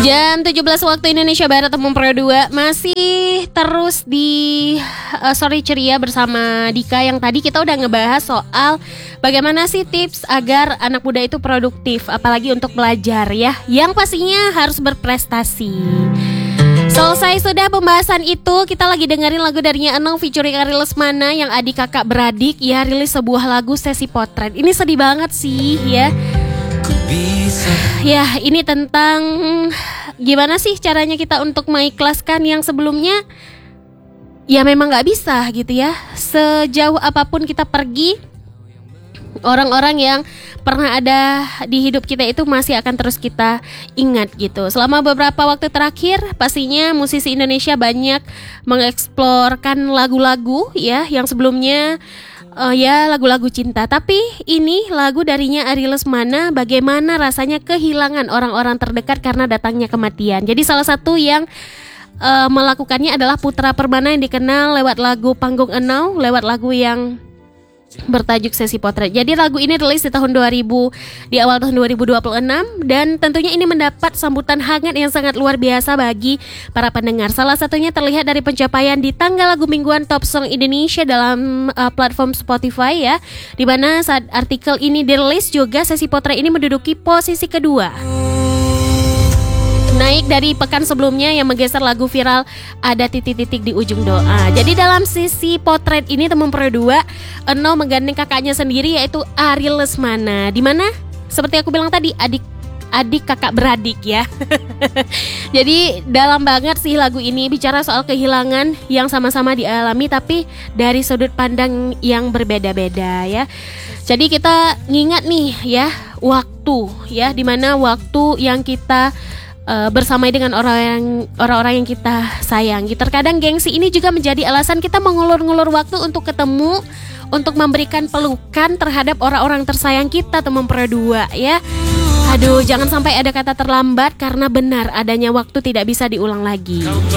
Jam 17 waktu Indonesia Barat, Temu Pro 2 masih terus di Sore Ceria bersama Dika. Yang tadi kita udah ngebahas soal bagaimana sih tips agar anak muda itu produktif, apalagi untuk belajar ya, yang pastinya harus berprestasi. Selesai sudah pembahasan itu, kita lagi dengerin lagu darinya Enong featuring Ari Lesmana yang adik kakak beradik ya rilis sebuah lagu sesi potret. Ini sedih banget sih ya. Ya, ini tentang gimana sih caranya kita untuk mengikhlaskan yang sebelumnya ya memang gak bisa gitu ya. Sejauh apapun kita pergi, orang-orang yang pernah ada di hidup kita itu masih akan terus kita ingat gitu. Selama beberapa waktu terakhir pastinya musisi Indonesia banyak mengeksplorkan lagu-lagu ya yang sebelumnya ya lagu-lagu cinta. Tapi ini lagu darinya Ari Lesmana, bagaimana rasanya kehilangan orang-orang terdekat karena datangnya kematian. Jadi salah satu yang melakukannya adalah Putra Permana yang dikenal lewat lagu Panggung Enau, lewat lagu yang bertajuk Sesi Potret. Jadi lagu ini rilis di tahun 2000, di awal tahun 2026, dan tentunya ini mendapat sambutan hangat yang sangat luar biasa bagi para pendengar. Salah satunya terlihat dari pencapaian di tanggal lagu mingguan Top Song Indonesia dalam platform Spotify ya, di mana saat artikel ini dirilis juga Sesi Potret ini menduduki posisi kedua, naik dari pekan sebelumnya yang menggeser lagu viral Ada Titik-Titik di Ujung Doa. Jadi dalam sisi potret ini Temu Pro 2, Eno menggandeng kakaknya sendiri yaitu Ari Lesmana, di mana seperti aku bilang tadi adik kakak beradik ya. Jadi dalam banget sih lagu ini, bicara soal kehilangan yang sama-sama dialami tapi dari sudut pandang yang berbeda-beda ya. Jadi kita ngingat nih ya waktu ya, dimana waktu yang kita bersama dengan orang-orang yang kita sayangi. Terkadang gengsi ini juga menjadi alasan kita mengulur-ngulur waktu untuk ketemu, untuk memberikan pelukan terhadap orang-orang tersayang kita, Temu Pro 2 ya. Aduh, jangan sampai ada kata terlambat, karena benar adanya waktu tidak bisa diulang lagi.